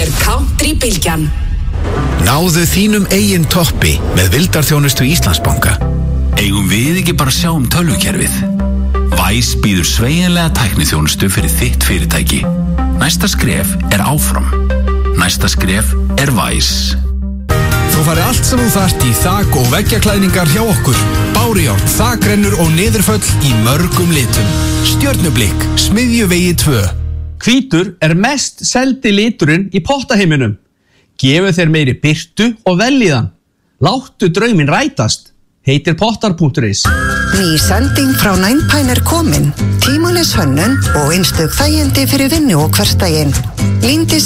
Country-bylgjan. Náðu þínum eigin toppi með vildarþjónustu Íslandsbanka. Eigum við ekki bara sjá tölvukerfið? Væs býður sveigjanlega tækniþjónustu fyrir þitt fyrirtæki. Næsta skref áfram. Næsta skref Væs. Þú fari allt sem þú þarft í þak- og veggjaklæðningar hjá okkur. Bárujárn, þakrennur og niðurföll í mörgum litum. Stjörnublikk, Smiðjuvegi 2. Hvítur mest seldi liturinn í pottaheiminum. Gefu þeir meiri birtu og velíðan. Láttu drauminn rætast. Heitir pottar.is. Ný sending frá Nine Pine komin. Tímalaus hönnun og einstök þægindi fyrir vinnu og hversdaginn. Líndís